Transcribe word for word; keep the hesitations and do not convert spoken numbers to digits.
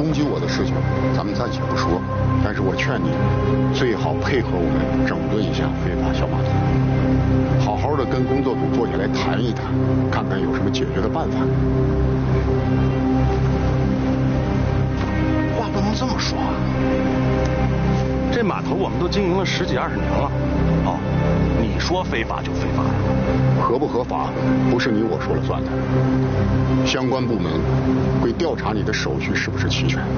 冲击我的事情，咱们暂且不说。但是我劝你，最好配合我们整顿一下非法小码头，好好的跟工作组坐下来谈一谈，看看有什么解决的办法。 话不能这么说啊！这码头我们都经营了十几二十年了，哦，你说非法就非法呀？ 合不合法不是你我说了算的，相关部门会调查你的手续是不是齐全。